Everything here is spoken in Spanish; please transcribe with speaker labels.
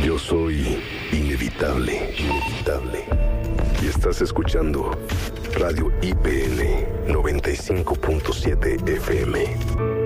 Speaker 1: Yo soy inevitable, inevitable. Y estás escuchando Radio IPN 95.7 FM.